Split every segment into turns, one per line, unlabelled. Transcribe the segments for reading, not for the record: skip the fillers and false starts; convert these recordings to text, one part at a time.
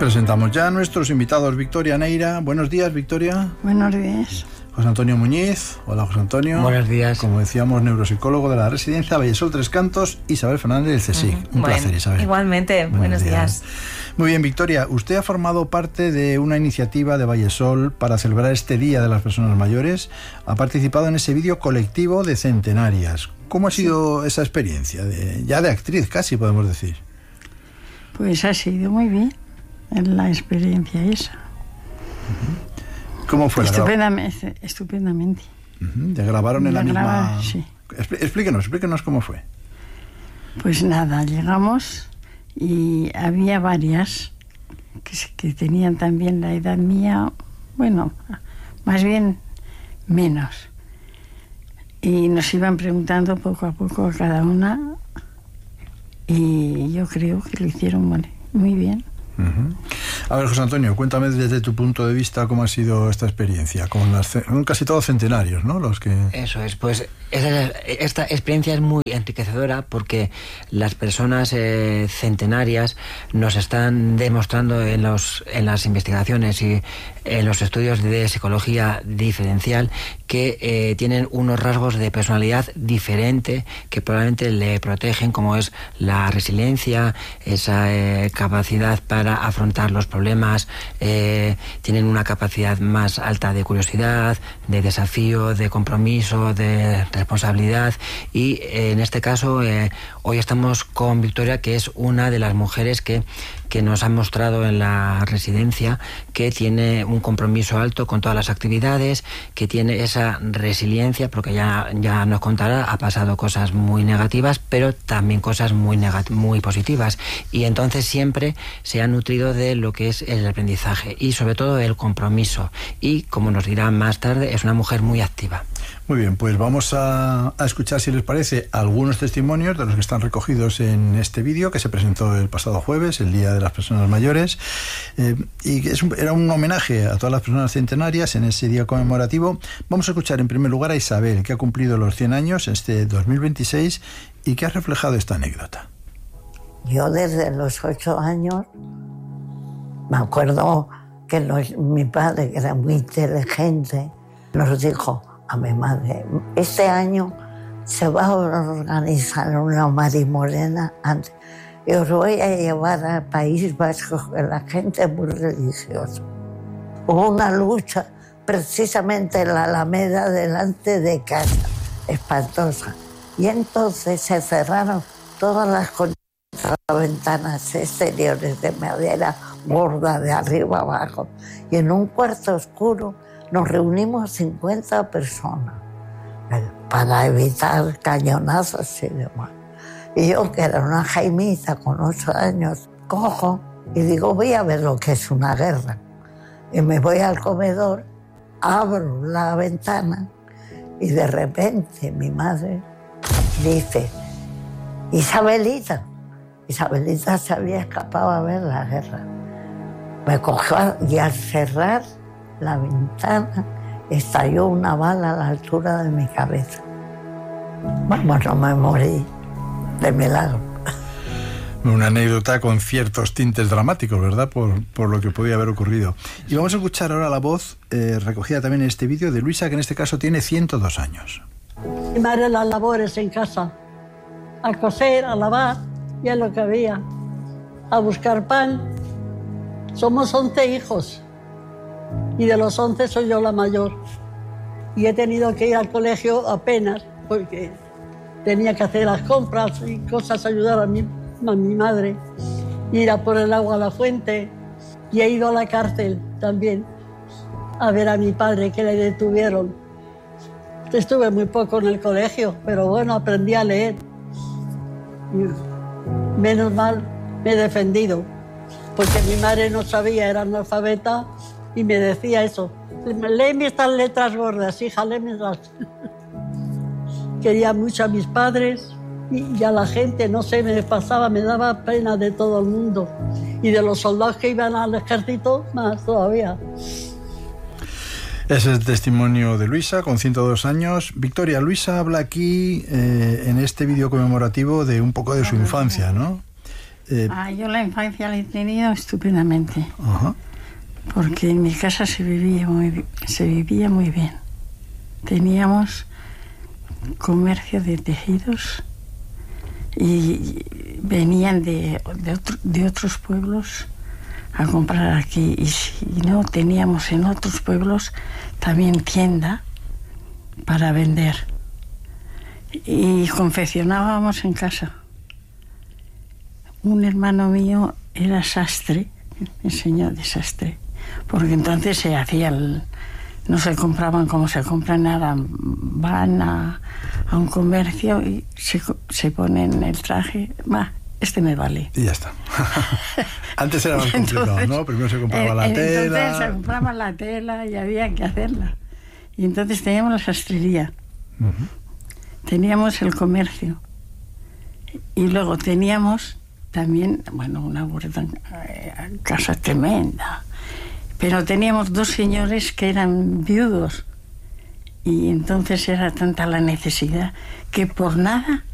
Presentamos ya a nuestros invitados. Victoria Neira. Buenos días, Victoria.
Buenos días.
José Antonio Muñiz. Hola, José Antonio.
Buenos días.
Como decíamos, neuropsicólogo de la Residencia Vallesol Tres Cantos. Isabel Fernández del CSIC. Un placer, Isabel.
Igualmente, buenos días.
Muy bien, Victoria, usted ha formado parte de una iniciativa de Vallesol para celebrar este Día de las Personas Mayores. Ha participado en ese vídeo colectivo de centenarias. ¿Cómo ha sido esa experiencia? Ya de actriz, casi podemos decir.
Pues ha sido muy bien la experiencia esa.
¿Cómo fue?
Estupendamente.
¿Ya grabaron en la misma...?
Sí.
Explíquenos cómo fue.
Pues nada, llegamos y había varias que tenían también la edad mía, bueno, más bien menos. Y nos iban preguntando poco a poco a cada una y yo creo que lo hicieron muy bien.
A ver, José Antonio, cuéntame desde tu punto de vista cómo ha sido esta experiencia, con casi todos centenarios, ¿no? Los que... Eso es,
pues esta experiencia es muy enriquecedora porque las personas centenarias nos están demostrando en las investigaciones y en los estudios de psicología diferencial que tienen unos rasgos de personalidad diferente que probablemente le protegen, como es la resiliencia, esa capacidad para afrontar los problemas, tienen una capacidad más alta de curiosidad, de desafío, de compromiso, de responsabilidad. Y en este caso hoy estamos con Victoria, que es una de las mujeres que nos han mostrado en la residencia que tiene un compromiso alto con todas las actividades, que tiene esa resiliencia, porque ya nos contará, ha pasado cosas muy negativas, pero también cosas muy positivas. Y entonces siempre se ha nutrido de lo que es el aprendizaje y sobre todo el compromiso. Y, como nos dirá más tarde, es una mujer muy activa.
Muy bien, pues vamos a escuchar, si les parece, algunos testimonios de los que están recogidos en este vídeo que se presentó el pasado jueves, el Día de las Personas Mayores, y era un homenaje a todas las personas centenarias en ese día conmemorativo. Vamos a escuchar en primer lugar a Isabel, que ha cumplido los 100 años este 2026 y que ha reflejado esta anécdota.
Yo desde los 8 años me acuerdo que mi padre, que era muy inteligente, nos dijo a mi madre: este año se va a organizar una marimorena antes y os voy a llevar al País Vasco, que la gente es muy religiosa. Hubo una lucha precisamente en la Alameda delante de casa, espantosa, y entonces se cerraron todas las ventanas exteriores de madera gorda de arriba abajo, y en un cuarto oscuro nos reunimos 50 personas para evitar cañonazos y demás. Y yo, que era una jaimita con 8 años, cojo y digo: voy a ver lo que es una guerra. Y me voy al comedor, abro la ventana y de repente mi madre dice: Isabelita se había escapado a ver la guerra. Me cogió y al cerrar la ventana estalló una bala a la altura de mi cabeza. Vamos, no me morí de milagro.
Una anécdota con ciertos tintes dramáticos, ¿verdad? Por lo que podía haber ocurrido. Y vamos a escuchar ahora la voz recogida también en este vídeo de Luisa, que en este caso tiene 102 años.
Mi madre, las labores en casa, a coser, a lavar, y es lo que había, a buscar pan. Somos 11 hijos y de los 11 soy yo la mayor. Y he tenido que ir al colegio apenas porque tenía que hacer las compras y cosas, ayudar a mi madre, ir a por el agua a la fuente. Y he ido a la cárcel también a ver a mi padre, que le detuvieron. Estuve muy poco en el colegio, pero bueno, aprendí a leer. Y menos mal me he defendido, porque mi madre no sabía, era analfabeta, y me decía eso: léeme estas letras gordas, hija, lémelas. Quería mucho a mis padres y a la gente, no sé, me pasaba, me daba pena de todo el mundo. Y de los soldados que iban al ejército, más todavía.
Ese es el testimonio de Luisa, con 102 años. Victoria, Luisa habla aquí en este vídeo conmemorativo de un poco de su infancia, ¿no?
Yo la infancia la he tenido estupendamente.
Ajá.
Porque en mi casa se vivía muy bien. Teníamos comercio de tejidos y venían de otros pueblos a comprar aquí. Y si no, teníamos en otros pueblos también tienda para vender. Y confeccionábamos en casa. Un hermano mío era sastre, me enseñó de sastre, porque entonces se hacía no se compraban como se compran ahora, van a un comercio y se ponen el traje, este me vale.
Y ya está. Antes era más complicado, ¿no? Primero se compraba la tela.
Entonces se compraba la tela y había que hacerla. Y entonces teníamos la sastrería, teníamos el comercio y luego teníamos también, una huerta, casa tremenda. Pero teníamos 2 señores que eran viudos y entonces era tanta la necesidad que por nada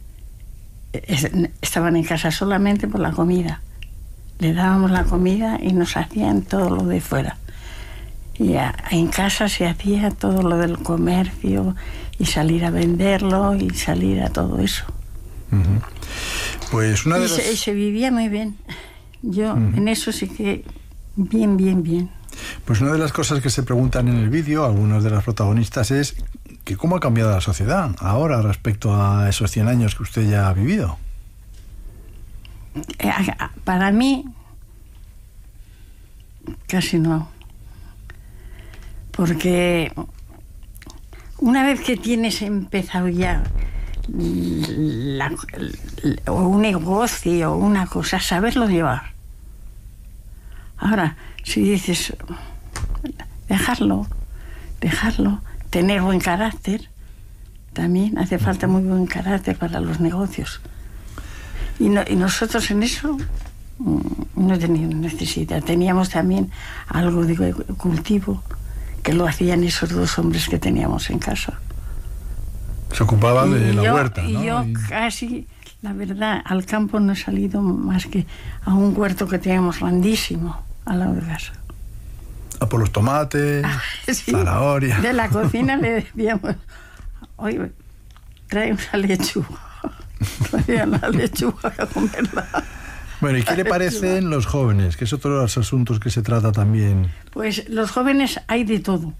estaban en casa solamente por la comida. Le dábamos la comida y nos hacían todo lo de fuera. Y en casa se hacía todo lo del comercio y salir a venderlo y salir a todo eso.
Uh-huh. Pues una de las...
se vivía muy bien. Yo en eso sí que bien.
Pues una de las cosas que se preguntan en el vídeo, algunos de los protagonistas, es que cómo ha cambiado la sociedad ahora respecto a esos 100 años que usted ya ha vivido.
Para mí, casi no. Porque una vez que tienes empezado ya un negocio o una cosa, saberlo llevar. Ahora, si dices dejarlo, tener buen carácter, también hace falta muy buen carácter para los negocios. Y nosotros en eso no teníamos necesidad. Teníamos también algo de cultivo que lo hacían esos 2 hombres que teníamos en casa.
Se ocupaban de la huerta, ¿no?
Y yo casi, la verdad, al campo no he salido más que a un huerto que teníamos grandísimo al lado de casa.
Por los tomates,
sí,
zanahoria.
De la cocina le decíamos, oye, trae una lechuga. Traía la lechuga a comerla.
Bueno, ¿y qué le parecen los jóvenes? Que es otro de los asuntos que se trata también.
Pues los jóvenes hay de todo.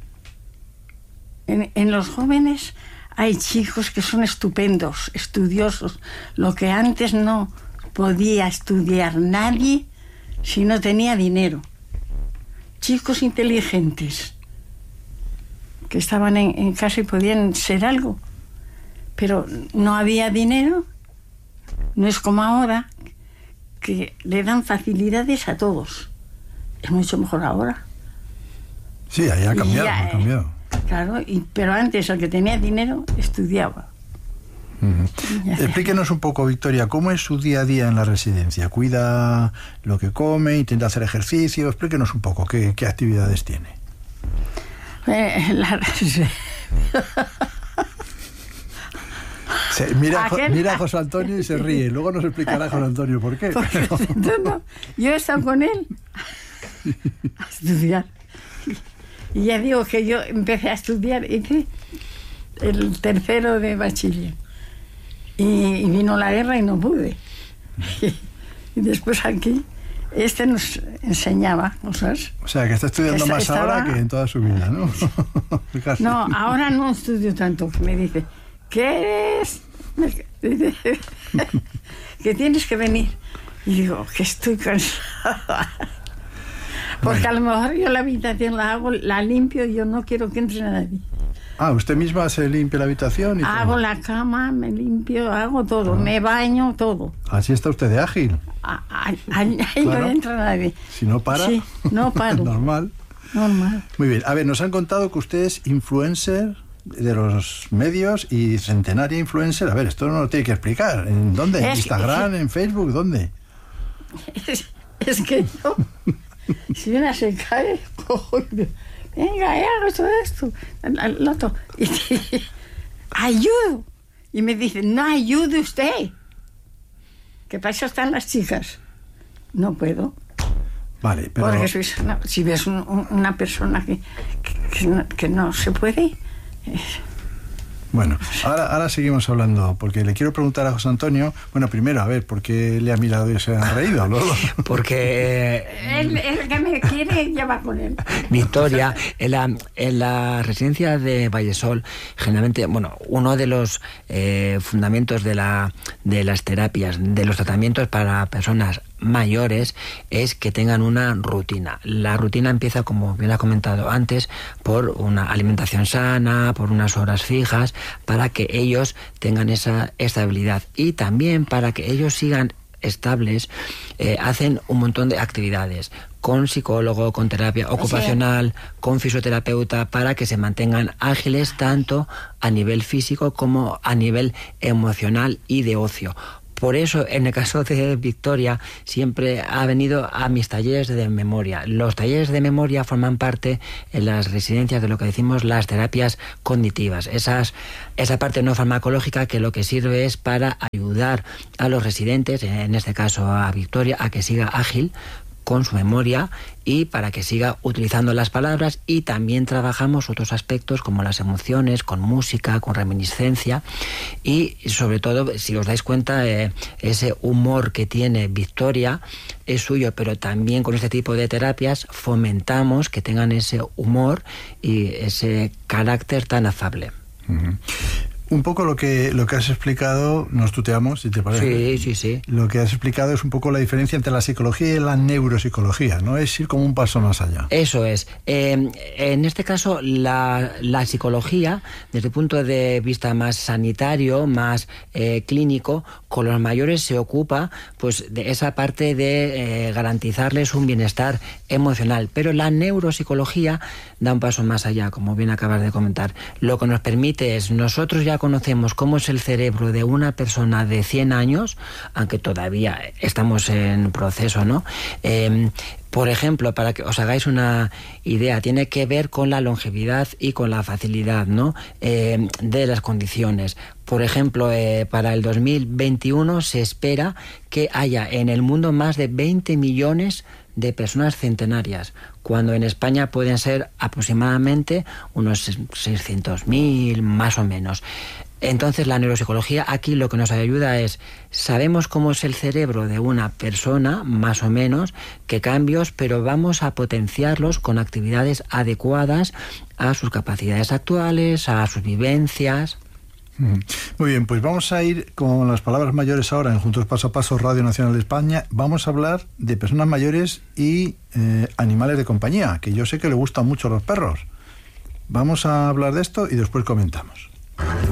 En los jóvenes hay chicos que son estupendos, estudiosos, lo que antes no podía estudiar nadie si no tenía dinero. Chicos inteligentes que estaban en casa y podían ser algo, pero no había dinero. No es como ahora, que le dan facilidades a todos. Es mucho mejor ahora.
Sí, ahí ha cambiado, ha cambiado.
Claro, pero antes el que tenía dinero estudiaba.
Explíquenos un poco, Victoria, ¿cómo es su día a día en la residencia? ¿Cuida lo que come? ¿Intenta hacer ejercicio? Explíquenos un poco qué actividades tiene. Mira a José Antonio y se ríe. Luego nos explicará José Antonio por qué.
Yo he estado con él a estudiar. Y ya digo que yo empecé a estudiar, hice el 3º de bachiller. Y vino la guerra y no pude. Y después aquí, nos enseñaba cosas.
O sea, que está estudiando más ahora que en toda su vida, ¿no?
No, ahora no estudio tanto. Me dice, ¿qué eres? Que tienes que venir. Y digo, que estoy cansada. Porque a lo mejor yo la habitación la limpio y yo no quiero que entre nadie.
¿Usted misma se limpia la habitación?
Hago la cama, me limpio, hago todo, me baño, todo.
Así está usted de ágil.
Ahí claro. No entra nadie.
Si no para,
sí, no paro.
Normal. Muy bien. A ver, nos han contado que usted es influencer de los medios y centenaria influencer. A ver, esto no lo tiene que explicar. ¿En dónde? ¿En Instagram? ¿En Facebook? ¿Dónde?
Es que yo... Si una se cae, cojo y digo, venga, hago todo esto, lo otro. Y ayudo. Y me dice, no ayude usted. que para eso están las chicas. No puedo.
Vale, pero...
Porque si ves una persona que no se puede...
Bueno, ahora seguimos hablando, porque le quiero preguntar a José Antonio, bueno, primero, a ver, ¿por qué le ha mirado y se ha reído luego?
Porque...
el que me quiere ya va con él.
Victoria, en la residencia de Vallesol, generalmente, bueno, uno de los fundamentos de las terapias, de los tratamientos para personas mayores, es que tengan una rutina. La rutina empieza, como bien ha comentado antes, por una alimentación sana, por unas horas fijas, para que ellos tengan esa estabilidad y también para que ellos sigan estables. Hacen un montón de actividades con psicólogo, con terapia ocupacional, con fisioterapeuta, para que se mantengan ágiles tanto a nivel físico como a nivel emocional y de ocio. Por eso, en el caso de Victoria, siempre ha venido a mis talleres de memoria. Los talleres de memoria forman parte en las residencias de lo que decimos las terapias cognitivas. Esa parte no farmacológica que lo que sirve es para ayudar a los residentes, en este caso a Victoria, a que siga ágil con su memoria y para que siga utilizando las palabras, y también trabajamos otros aspectos como las emociones, con música, con reminiscencia y sobre todo, si os dais cuenta, ese humor que tiene Victoria es suyo, pero también con este tipo de terapias fomentamos que tengan ese humor y ese carácter tan afable.
Uh-huh. Un poco lo que has explicado, nos tuteamos, si te parece.
Sí.
Lo que has explicado es un poco la diferencia entre la psicología y la neuropsicología, ¿no? Es ir como un paso más allá.
Eso es. En este caso, la psicología, desde el punto de vista más sanitario, más clínico, con los mayores se ocupa pues de esa parte de garantizarles un bienestar emocional. Pero la neuropsicología da un paso más allá, como bien acabas de comentar. Lo que nos permite es, nosotros ya conocemos cómo es el cerebro de una persona de 100 años, aunque todavía estamos en proceso, ¿no? Por ejemplo, para que os hagáis una idea, tiene que ver con la longevidad y con la facilidad, ¿no? De las condiciones. Por ejemplo, para el 2021 se espera que haya en el mundo más de 20 millones de personas centenarias, cuando en España pueden ser aproximadamente unos 600.000, más o menos. Entonces, la neuropsicología aquí lo que nos ayuda es, sabemos cómo es el cerebro de una persona, más o menos, qué cambios, pero vamos a potenciarlos con actividades adecuadas a sus capacidades actuales, a sus vivencias.
Muy bien, pues vamos a ir con las palabras mayores ahora en Juntos Paso a Paso, Radio Nacional de España. Vamos a hablar de personas mayores y animales de compañía, que yo sé que le gustan mucho los perros. Vamos a hablar de esto y después comentamos.